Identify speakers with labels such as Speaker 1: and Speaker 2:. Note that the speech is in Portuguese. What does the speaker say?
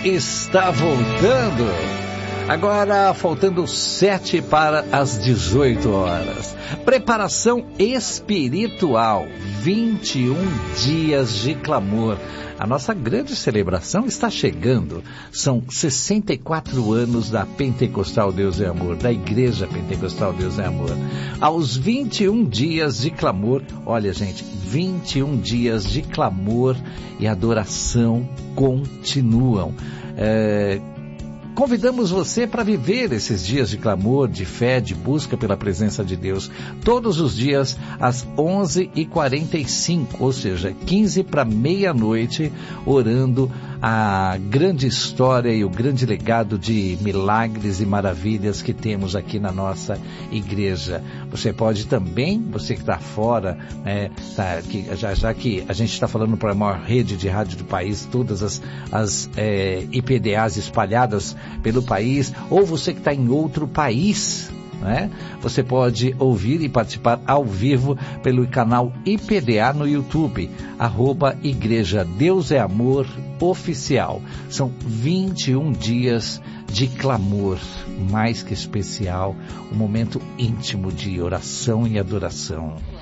Speaker 1: está voltando. Agora, faltando 7 para as 18 horas. Preparação espiritual, 21 dias de clamor. A nossa grande celebração está chegando. São 64 anos da Pentecostal Deus é Amor, da Igreja Pentecostal Deus é Amor. Aos 21 dias de clamor, olha gente, 21 dias de clamor e adoração continuam. Convidamos você para viver esses dias de clamor, de fé, de busca pela presença de Deus, todos os dias às 11h45, ou seja, 15 para meia-noite, orando a grande história e o grande legado de milagres e maravilhas que temos aqui na nossa igreja. Você pode também, você que está fora, já que a gente está falando para a maior rede de rádio do país, todas as IPDAs espalhadas pelo país, ou você que está em outro país, né? Você pode ouvir e participar ao vivo pelo canal IPDA no YouTube, @Igreja Deus é Amor Oficial. São 21 dias de clamor, mais que especial, um momento íntimo de oração e adoração.